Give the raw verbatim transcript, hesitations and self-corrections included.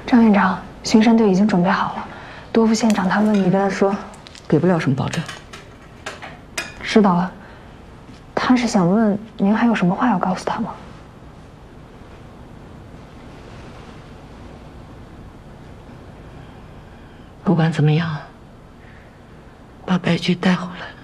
张院长，巡山队已经准备好了。多副县长他们，你跟他说， 给不了什么保证。 知道了。他是想问您还有什么话要告诉他吗？ 不管怎么样，把白菊带回来。